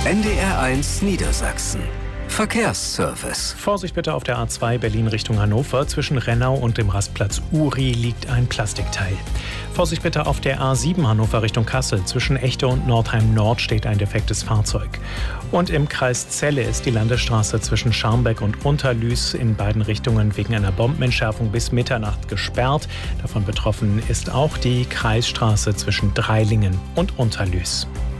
NDR1 Niedersachsen. Verkehrsservice. Vorsicht bitte auf der A2 Berlin Richtung Hannover. Zwischen Rennau und dem Rastplatz Uri liegt ein Plastikteil. Vorsicht bitte auf der A7 Hannover Richtung Kassel. Zwischen Echte und Nordheim Nord steht ein defektes Fahrzeug. Und im Kreis Celle ist die Landesstraße zwischen Scharmbeck und Unterlüß in beiden Richtungen wegen einer Bombenentschärfung bis Mitternacht gesperrt. Davon betroffen ist auch die Kreisstraße zwischen Dreilingen und Unterlüß.